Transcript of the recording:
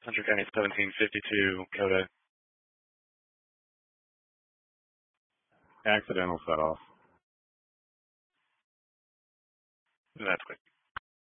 Hunter County 1752, Coda. Accidental set off. That's quick.